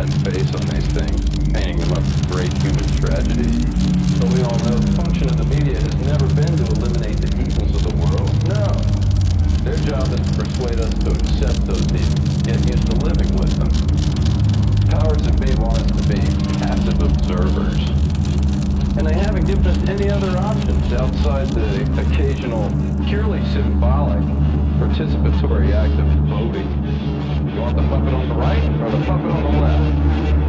kind face on these things, painting them up as great human tragedies. But we all know the function of the media has never been to eliminate the evils of the world. No. Their job is to persuade us to accept those evils, get used to living with them. Powers that be want us to be passive observers. And they haven't given us any other options outside the occasional, purely symbolic, participatory act of voting. You want the puppet on the right or the puppet on the left?